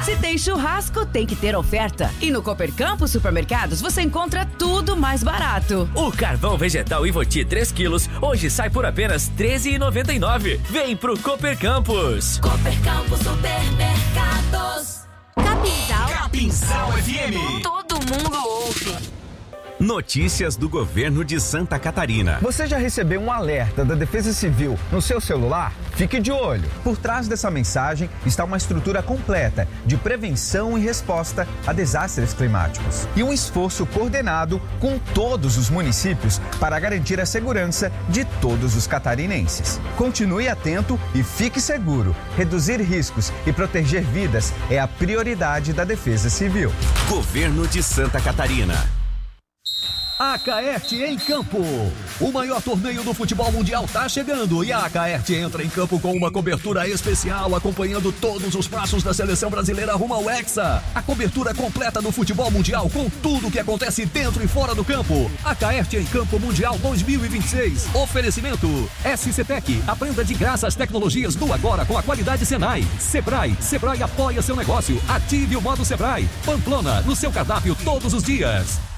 Se tem churrasco, tem que ter oferta. E no Coopercampus Supermercados você encontra tudo mais barato. O carvão vegetal Ivoti 3 quilos hoje sai por apenas R$ 13,99. Vem pro Coopercampus. Coopercampus Supermercados. Capinzal FM. Todo mundo ouve. Notícias do governo de Santa Catarina. Você já recebeu um alerta da Defesa Civil no seu celular? Fique de olho. Por trás dessa mensagem está uma estrutura completa de prevenção e resposta a desastres climáticos. E um esforço coordenado com todos os municípios para garantir a segurança de todos os catarinenses. Continue atento e fique seguro. Reduzir riscos e proteger vidas é a prioridade da Defesa Civil. Governo de Santa Catarina. Acaerte em Campo. O maior torneio do futebol mundial está chegando e a Acaerte entra em campo com uma cobertura especial acompanhando todos os passos da seleção brasileira rumo ao Hexa. A cobertura completa do futebol mundial com tudo o que acontece dentro e fora do campo. Acaerte em Campo Mundial 2026. Oferecimento SCTec. Aprenda de graça as tecnologias do agora com a qualidade Senai. Sebrae apoia seu negócio. Ative o modo Sebrae. Pamplona, no seu cardápio todos os dias.